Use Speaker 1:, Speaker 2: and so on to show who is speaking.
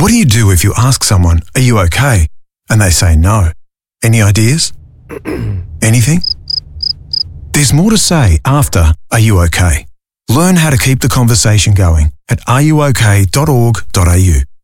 Speaker 1: What do you do if you ask someone, "Are you okay?" and they say no? Any ideas? Anything? There's more to say after "Are you okay?" Learn how to keep the conversation going at areyouok.org.au.